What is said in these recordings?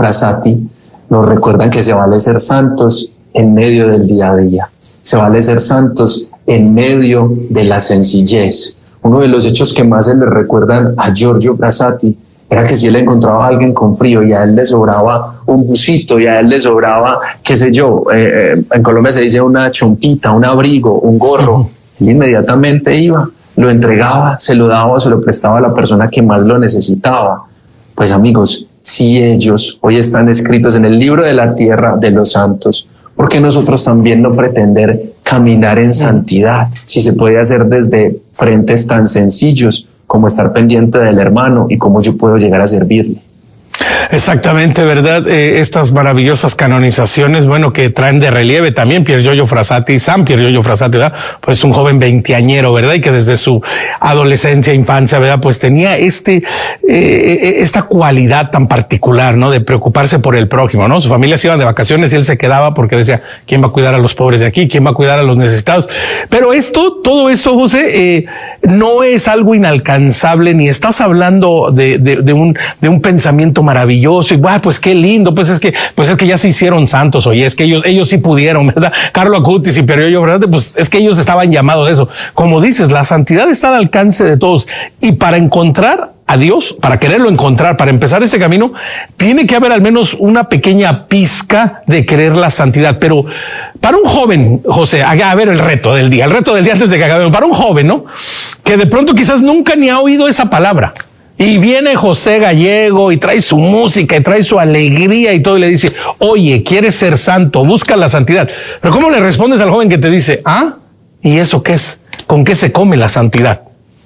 Frassati nos recuerdan que se vale ser santos en medio del día a día, se vale ser santos en medio de la sencillez. Uno de los hechos que más se le recuerdan a Giorgio Frassati era que si él encontraba a alguien con frío y a él le sobraba un busito y a él le sobraba, qué sé yo, en Colombia se dice una chompita, un abrigo, un gorro, él inmediatamente iba, lo entregaba, se lo daba o se lo prestaba a la persona que más lo necesitaba. Pues amigos, si ellos hoy están escritos en el libro de la tierra de los santos, ¿por qué nosotros también no pretender caminar en santidad? Si se puede hacer desde frentes tan sencillos como estar pendiente del hermano y cómo yo puedo llegar a servirle. Exactamente, ¿verdad? Estas maravillosas canonizaciones, bueno, que traen de relieve también Pier Giorgio Frassati, San Pier Giorgio Frassati, ¿verdad? Pues un joven veinteañero, ¿verdad? Y que desde su adolescencia, infancia, ¿verdad? Pues tenía esta cualidad tan particular, ¿no? De preocuparse por el prójimo, ¿no? Su familia se iba de vacaciones y él se quedaba porque decía, ¿quién va a cuidar a los pobres de aquí? ¿Quién va a cuidar a los necesitados? Pero todo esto, José, no es algo inalcanzable, ni estás hablando de un pensamiento maravilloso y pues qué lindo, pues es que ya se hicieron santos, oye, es que ellos sí pudieron, ¿verdad? Carlo Acutis y Pier Giorgio Frassati, pues es que ellos estaban llamados a eso. Como dices, la santidad está al alcance de todos, y para encontrar a Dios, para quererlo encontrar, para empezar este camino, tiene que haber al menos una pequeña pizca de querer la santidad. Pero para un joven, José, a ver el reto del día antes de que acabemos, para un joven, ¿no? Que de pronto quizás nunca ni ha oído esa palabra. Y viene José Gallego y trae su música y trae su alegría y todo, y le dice, oye, ¿quieres ser santo? Busca la santidad. Pero ¿cómo le respondes al joven que te dice, ¿y eso qué es? ¿Con qué se come la santidad?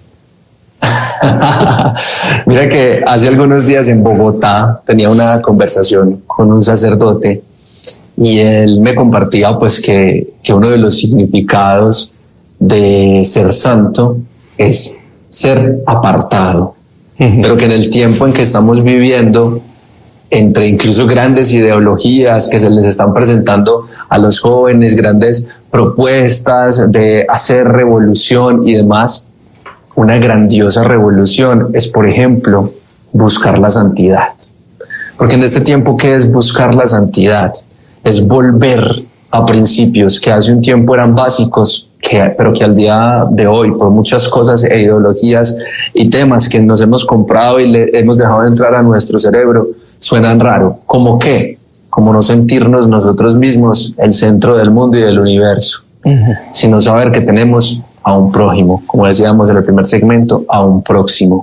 Mira que hace algunos días en Bogotá tenía una conversación con un sacerdote y él me compartía pues que uno de los significados de ser santo es ser apartado. Pero que en el tiempo en que estamos viviendo, entre incluso grandes ideologías que se les están presentando a los jóvenes, grandes propuestas de hacer revolución y demás, una grandiosa revolución es, por ejemplo, buscar la santidad. Porque en este tiempo, ¿qué es buscar la santidad? Es volver a principios que hace un tiempo eran básicos, pero que al día de hoy, por muchas cosas e ideologías y temas que nos hemos comprado y le hemos dejado entrar a nuestro cerebro, suenan raro. ¿Cómo qué? Como no sentirnos nosotros mismos el centro del mundo y del universo, sino saber que tenemos a un prójimo, como decíamos en el primer segmento, a un próximo.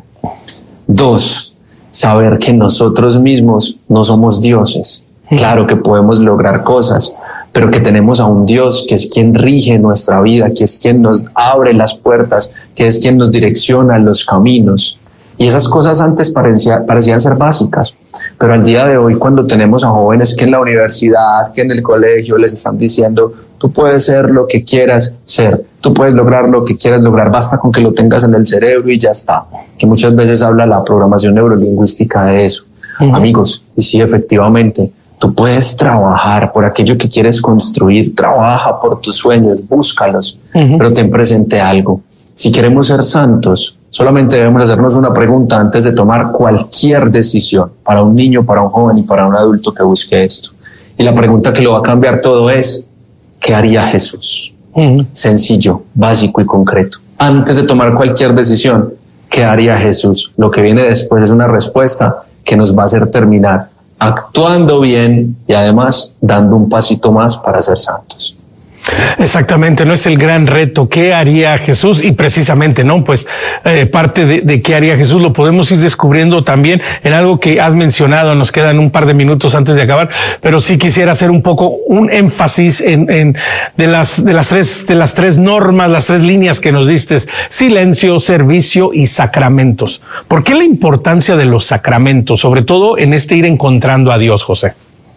2, saber que nosotros mismos no somos dioses. Claro que podemos lograr cosas, pero que tenemos a un Dios que es quien rige nuestra vida, que es quien nos abre las puertas, que es quien nos direcciona los caminos. Y esas cosas antes parecían ser básicas, pero al día de hoy, cuando tenemos a jóvenes que en la universidad, que en el colegio les están diciendo, tú puedes ser lo que quieras ser, tú puedes lograr lo que quieras lograr, basta con que lo tengas en el cerebro y ya está, que muchas veces habla la programación neurolingüística de eso. Amigos, y sí, efectivamente, tú puedes trabajar por aquello que quieres construir, trabaja por tus sueños, búscalos, pero ten presente algo. Si queremos ser santos, solamente debemos hacernos una pregunta antes de tomar cualquier decisión para un niño, para un joven y para un adulto que busque esto. Y la pregunta que lo va a cambiar todo es, ¿qué haría Jesús? Sencillo, básico y concreto. Antes de tomar cualquier decisión, ¿qué haría Jesús? Lo que viene después es una respuesta que nos va a hacer terminar actuando bien y además dando un pasito más para ser santos. Exactamente, no es el gran reto. ¿Qué haría Jesús? Y precisamente, ¿no? Pues parte de qué haría Jesús lo podemos ir descubriendo también en algo que has mencionado. Nos quedan un par de minutos antes de acabar, pero sí quisiera hacer un poco un énfasis de las tres normas, las tres líneas que nos diste: silencio, servicio y sacramentos. ¿Por qué la importancia de los sacramentos, sobre todo en ir encontrando a Dios, José?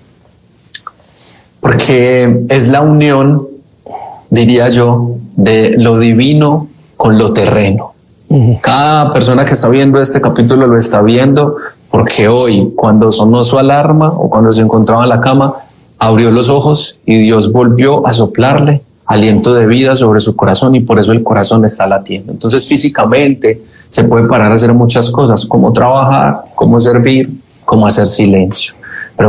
Porque es la unión, diría yo, de lo divino con lo terreno. Cada persona que está viendo este capítulo lo está viendo porque hoy, cuando sonó su alarma o cuando se encontraba en la cama, abrió los ojos y Dios volvió a soplarle aliento de vida sobre su corazón, y por eso el corazón está latiendo. Entonces, físicamente se puede parar a hacer muchas cosas, como trabajar, como servir, como hacer silencio.